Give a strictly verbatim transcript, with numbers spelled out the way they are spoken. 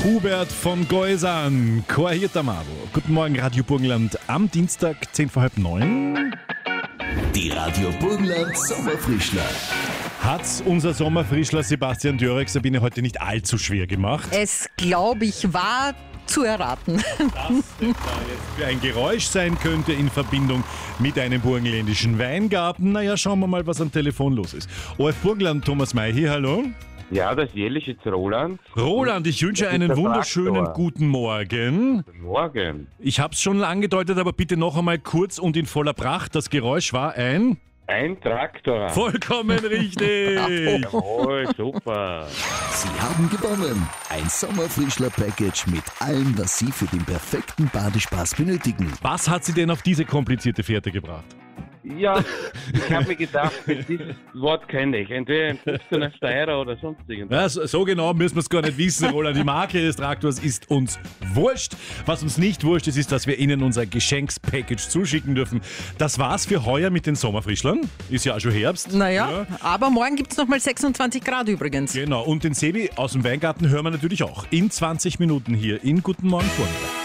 Hubert von Geusern, Chor Tamaro. Guten Morgen, Radio Burgenland, am Dienstag, zehn vor halb neun. Die Radio Burgenland Sommerfrischler. Hat's unser Sommerfrischler Sebastian Dörek Sabine heute nicht allzu schwer gemacht? Es, glaube ich, war zu erraten. Was denn da jetzt für ein Geräusch sein könnte in Verbindung mit einem burgenländischen Weingarten? Naja, schauen wir mal, was am Telefon los ist. O F Burgenland, Thomas May hier, hallo. Ja, das jährliche ist Roland. Roland, ich wünsche Das ist einen der wunderschönen Traktor. guten Morgen. Guten Morgen. Ich habe es schon angedeutet, aber bitte noch einmal kurz und in voller Pracht. Das Geräusch war ein... Ein Traktor. Vollkommen richtig. Jawohl, super. Sie haben gewonnen. Ein Sommerfrischler-Package mit allem, was Sie für den perfekten Badespaß benötigen. Was hat Sie denn auf diese komplizierte Fährte gebracht? Ja, ich habe mir gedacht, dieses Wort kenne ich. Entweder ein fünfzehner Steirer oder sonst irgendwas. Ja, so, so genau müssen wir es gar nicht wissen, Roland. Die Marke des Traktors ist uns wurscht. Was uns nicht wurscht ist, ist, dass wir Ihnen unser Geschenkspackage zuschicken dürfen. Das war's für heuer mit den Sommerfrischlern. Ist ja auch schon Herbst. Naja, Ja. aber morgen gibt es nochmal sechsundzwanzig Grad übrigens. Genau, und den Sebi aus dem Weingarten hören wir natürlich auch in zwanzig Minuten hier in Guten Morgen Vormittag.